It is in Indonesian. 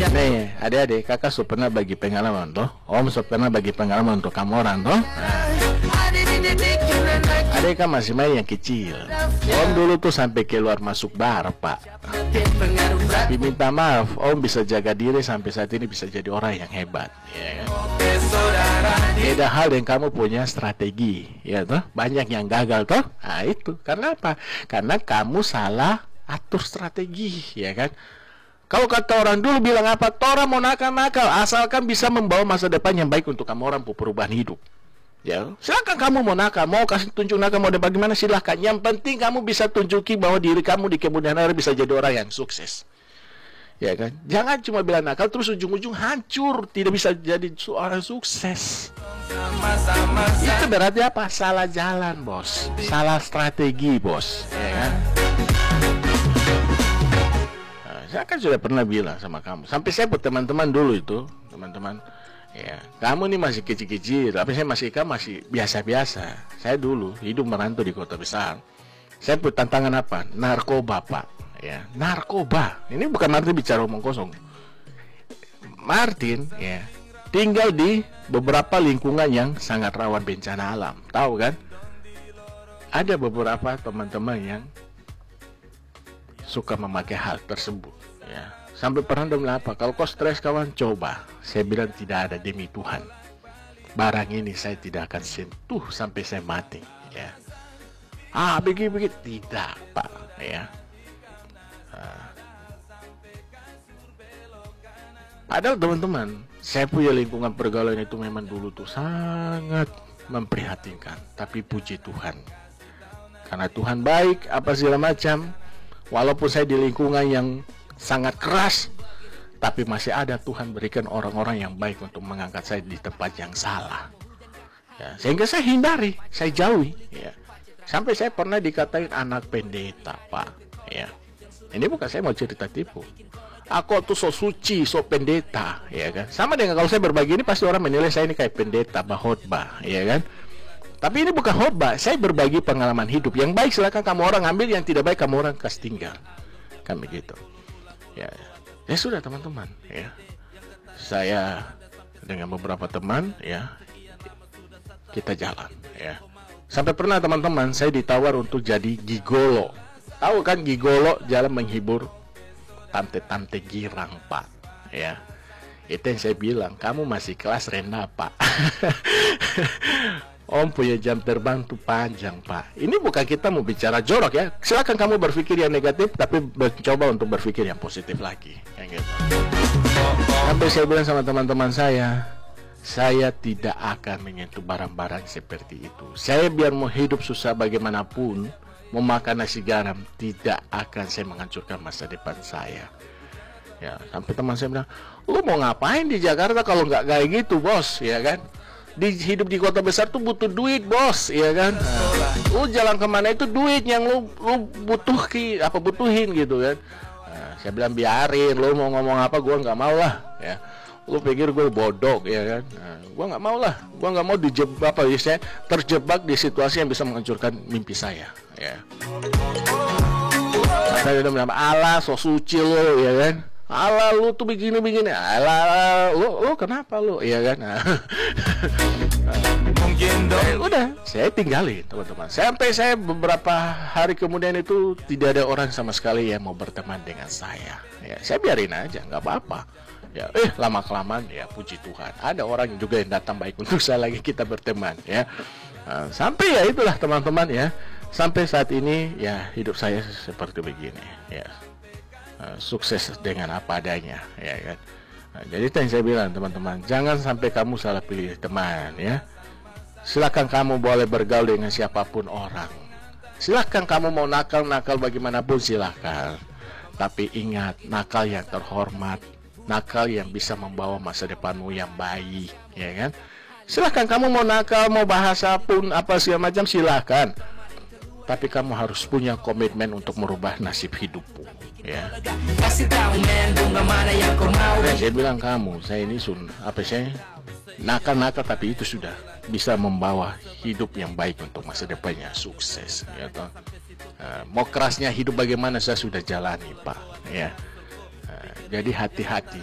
Nih, adik-adik, kakak sudah pernah bagi pengalaman toh. Om sudah pernah bagi pengalaman untuk kamu orang toh. Adik kan masih main yang kecil. Om dulu tuh sampai keluar masuk bar, Pak. Tapi minta maaf, Om bisa jaga diri sampai saat ini bisa jadi orang yang hebat. Ya kan? Beda hal yang kamu punya strategi, ya toh. Banyak yang gagal toh. Nah itu, karena apa? Karena kamu salah atur strategi, ya kan? Kalau kata orang dulu bilang apa? Orang mau nakal-nakal, asalkan bisa membawa masa depan yang baik untuk kamu orang perubahan hidup. Ya, silakan kamu mau nakal, mau kasih tunjuk nakal, mau bagaimana silahkan. Yang penting kamu bisa tunjuki bahwa diri kamu di kemudian hari bisa jadi orang yang sukses. Ya kan? Jangan cuma bilang nakal terus ujung-ujung hancur, tidak bisa jadi orang sukses. Itu berarti apa? Salah jalan, bos. Salah strategi, bos. Ya kan? Nah, saya kan sudah pernah bilang sama kamu. Sampai saya buat teman-teman dulu itu, teman-teman. Ya, kamu ini masih kecil-kecil, tapi saya masih biasa-biasa. Saya dulu hidup merantau di kota besar. Saya buat tantangan apa? Narkoba, Pak. Ya, narkoba. Ini bukan Martin bicara omong kosong. Martin, ya, tinggal di beberapa lingkungan yang sangat rawan bencana alam. Tahu kan? Ada beberapa teman-teman yang suka memakai hal tersebut. Ya. Sampai pernah dia bilang apa? Kalau kau stres kawan, coba. Saya bilang tidak ada demi Tuhan. Barang ini saya tidak akan sentuh sampai saya mati. Ya. Begitu tidak, Pak. Ya. Padahal teman-teman, saya punya lingkungan pergaulan itu memang dulu tuh sangat memprihatinkan. Tapi puji Tuhan, karena Tuhan baik, apa segala macam. Walaupun saya di lingkungan yang sangat keras, tapi masih ada Tuhan berikan orang-orang yang baik untuk mengangkat saya di tempat yang salah. Ya, sehingga saya hindari, saya jauhi. Ya. Sampai saya pernah dikatain anak pendeta, Pak. Ya. Ini bukan saya mau cerita tipu. Aku tuh so suci, so pendeta, ya kan. Sama dengan kalau saya berbagi ini pasti orang menilai saya ini kayak pendeta, khotbah, ya kan. Tapi ini bukan khotbah, saya berbagi pengalaman hidup. Yang baik silakan kamu orang ambil, yang tidak baik kamu orang kasih tinggal. Kan begitu. Ya sudah teman-teman, ya. Saya dengan beberapa teman, ya, kita jalan, ya. Sampai pernah teman-teman saya ditawar untuk jadi gigolo. Tahu kan gigolo, jalan menghibur tante-tante girang, Pak. Ya. Itu yang saya bilang, kamu masih kelas rendah, Pak. Om punya jam terbang tuh panjang, Pak. Ini bukan kita mau bicara jorok ya. Silakan kamu berpikir yang negatif, tapi mencoba untuk berpikir yang positif lagi. Kayak gitu. Sampai saya bilang sama teman-teman saya tidak akan menyentuh barang-barang seperti itu. Saya biar mau hidup susah bagaimanapun, mau makan nasi garam, tidak akan saya menghancurkan masa depan saya. Ya, sampai teman saya bilang, lu mau ngapain di Jakarta kalau nggak kayak gitu, bos, ya kan? Hidup di kota besar tuh butuh duit, bos, ya kan? Lu jalan kemana itu duit yang lu butuhin gitu kan? Saya bilang biarin, lu mau ngomong apa, gua nggak mau lah, ya. Lu pikir gue bodoh, ya kan? Gua nggak mau lah, gua nggak mau saya terjebak di situasi yang bisa menghancurkan mimpi saya, ya. Saya udah bilang, alah, so suci lu, ya kan? Alah, lu tuh begini-begini. Alah, lu kenapa lu, ya kan? Udah, saya tinggalin teman-teman. Sampai saya beberapa hari kemudian itu tidak ada orang sama sekali yang mau berteman dengan saya. Ya, saya biarin aja, nggak apa-apa. Ya, lama-kelamaan ya puji Tuhan. Ada orang juga yang datang baik untuk saya lagi kita berteman, ya. Sampai ya itulah teman-teman ya. Sampai saat ini ya hidup saya seperti begini, ya. Sukses dengan apa adanya, ya kan. Jadi itu yang saya bilang teman-teman, jangan sampai kamu salah pilih teman, ya. Silakan kamu boleh bergaul dengan siapapun orang. Silakan kamu mau nakal bagaimanapun silakan. Tapi ingat, nakal yang terhormat, nakal yang bisa membawa masa depanmu yang baik, ya kan. Silakan kamu mau nakal, mau bahasa pun apa segala macam silakan. Tapi kamu harus punya komitmen untuk merubah nasib hidupmu, ya. Saya bilang saya ini saya nakal tapi itu sudah bisa membawa hidup yang baik untuk masa depannya, sukses, ya toh. Mau kerasnya hidup bagaimana saya sudah jalani, Pak, ya. Jadi hati-hati